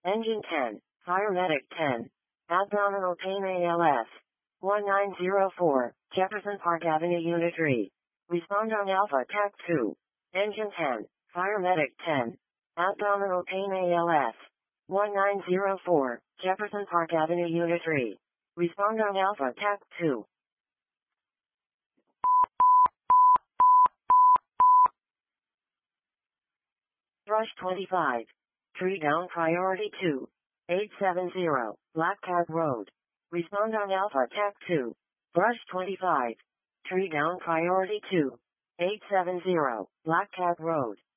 Engine 10, Fire Medic 10. Abdominal pain ALS. 1904, Jefferson Park Avenue Unit 3. Respond on Alpha TAC 2. Engine 10, Fire Medic 10. Abdominal pain ALS. 1904, Jefferson Park Avenue Unit 3. Respond on Alpha TAC 2. Brush 25. Tree down priority 2. 870, Black Cat Road. Respond on Alpha TAC 2. Brush 25. Tree down priority 2. 870, Black Cat Road.